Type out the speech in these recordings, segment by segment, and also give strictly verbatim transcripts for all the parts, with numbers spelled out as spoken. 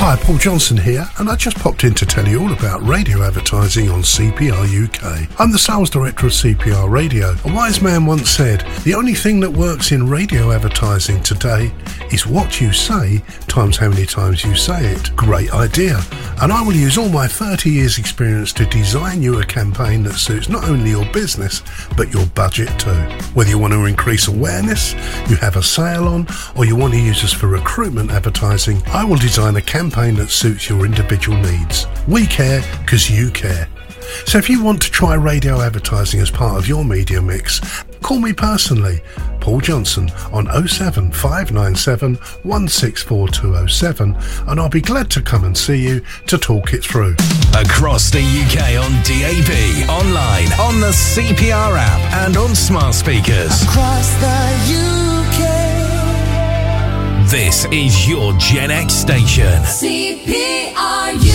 Hi, Paul Johnson here, and I just popped in to tell you all about radio advertising on C P R U K. I'm the sales director of C P R Radio. A wise man once said, the only thing that works in radio advertising today is what you say times how many times you say it. Great idea. And I will use all my thirty years experience to design you a campaign that suits not only your business, but your budget too. Whether you want to increase awareness, you have a sale on, or you want to use us for recruitment advertising, I will design a campaign that suits your individual needs. We care because you care. So if you want to try radio advertising as part of your media mix, call me personally, Paul Johnson, on oh seven five nine seven one six four two oh seven, and I'll be glad to come and see you to talk it through. Across the U K on D A B, online, on the C P R app and on smart speakers. Across the U K. This is your Gen X station. C P R U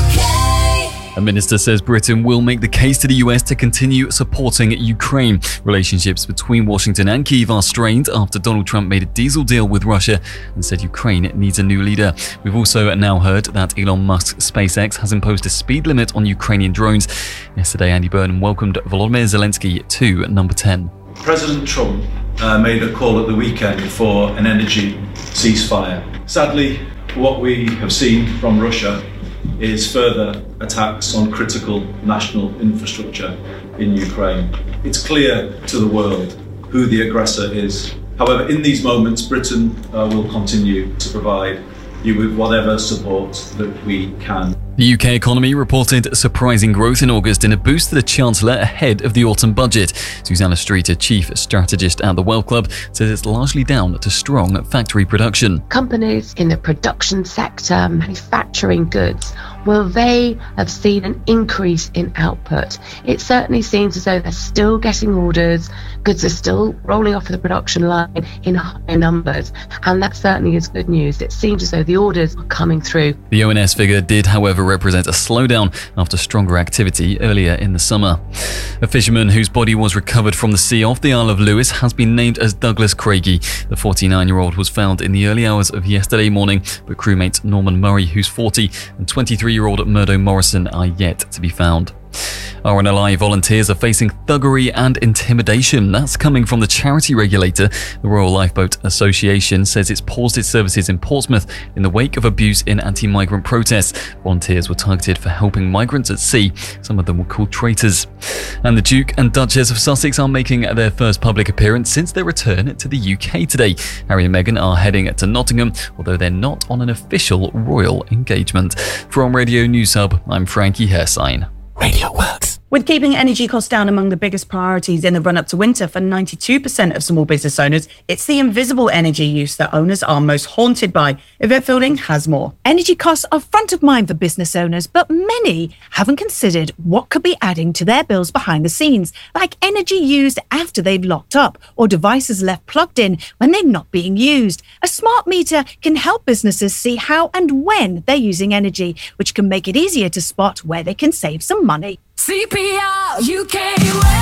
K. A minister says Britain will make the case to the U S to continue supporting Ukraine. Relationships between Washington and Kyiv are strained after Donald Trump made a diesel deal with Russia and said Ukraine needs a new leader. We've also now heard that Elon Musk's SpaceX has imposed a speed limit on Ukrainian drones. Yesterday, Andy Burnham welcomed Volodymyr Zelensky to number ten. President Trump uh, made a call at the weekend for an energy ceasefire. Sadly, what we have seen from Russia is further attacks on critical national infrastructure in Ukraine. It's clear to the world who the aggressor is. However, in these moments, Britain uh, will continue to provide you with whatever support that we can. The U K economy reported surprising growth in August in a boost to the Chancellor ahead of the autumn budget. Susanna Streeter, chief strategist at the Wealth Club, says it's largely down to strong factory production. Companies in the production sector, manufacturing goods, well, they have seen an increase in output. It certainly seems as though they're still getting orders, goods are still rolling off the production line in high numbers, and that certainly is good news. It seems as though the orders are coming through. The O N S figure did, however, represent a slowdown after stronger activity earlier in the summer. A fisherman whose body was recovered from the sea off the Isle of Lewis has been named as Douglas Craigie. The forty-nine-year-old was found in the early hours of yesterday morning, but crewmate Norman Murray, who's forty, and twenty-three-year-old Murdo Morrison are yet to be found. R N L I volunteers are facing thuggery and intimidation. That's coming from the charity regulator. The Royal Lifeboat Association says it's paused its services in Portsmouth in the wake of abuse in anti-migrant protests. Volunteers were targeted for helping migrants at sea. Some of them were called traitors. And the Duke and Duchess of Sussex are making their first public appearance since their return to the U K today. Harry and Meghan are heading to Nottingham, although they're not on an official royal engagement. From Radio News Hub, I'm Frankie Hersign. Radio works. With keeping energy costs down among the biggest priorities in the run-up to winter for ninety-two percent of small business owners, it's the invisible energy use that owners are most haunted by. Yvette Fielding has more. Energy costs are front of mind for business owners, but many haven't considered what could be adding to their bills behind the scenes, like energy used after they've locked up or devices left plugged in when they're not being used. A smart meter can help businesses see how and when they're using energy, which can make it easier to spot where they can save some money. C P R U K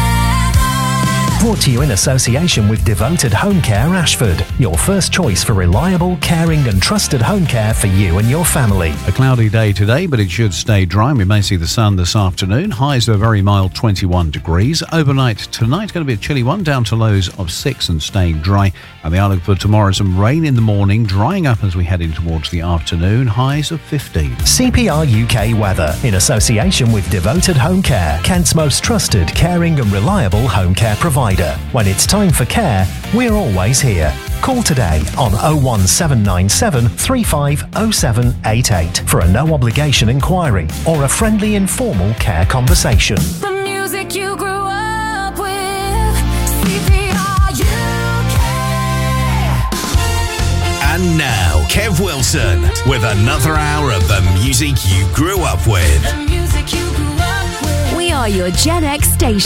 weather. Brought to you in association with Devoted Home Care Ashford, your first choice for reliable, caring and trusted home care for you and your family. A cloudy day today, but it should stay dry. We may see the sun this afternoon. Highs are a very mild twenty-one degrees. Overnight tonight going to be a chilly one, down to lows of six and staying dry. And the outlook for tomorrow, some rain in the morning, drying up as we head in towards the afternoon. Highs of fifteen. C P R U K weather in association with Devoted Home Care, Kent's most trusted, caring and reliable home care provider. When it's time for care, we're always here. Call today on oh one seven nine seven three five oh seven eight eight for a no obligation inquiry or a friendly informal care conversation. The music you grew up with, C P R U K. And now, Kev Wilson with another hour of the music you grew up with. The music you grew up with. We are your Gen X station.